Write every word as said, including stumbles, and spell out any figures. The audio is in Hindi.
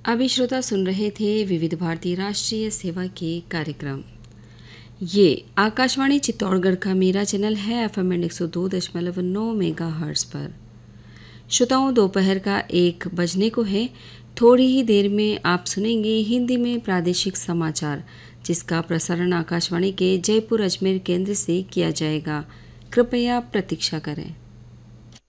अभी श्रोता सुन रहे थे विविध भारती राष्ट्रीय सेवा के कार्यक्रम। ये आकाशवाणी चित्तौड़गढ़ का मेरा चैनल है एफ एम एक सौ दो दशमलव नौ मेगा हर्ट्ज पर। श्रोताओं, दोपहर का एक बजने को है। थोड़ी ही देर में आप सुनेंगे हिंदी में प्रादेशिक समाचार, जिसका प्रसारण आकाशवाणी के जयपुर अजमेर केंद्र से किया जाएगा। कृपया प्रतीक्षा करें।